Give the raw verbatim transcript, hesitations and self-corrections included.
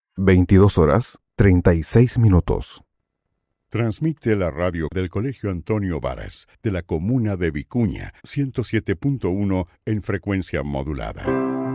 veintidós horas treinta y seis minutos. Transmite la radio del Colegio Antonio Varas, de la comuna de Vicuña, ciento siete punto uno en frecuencia modulada.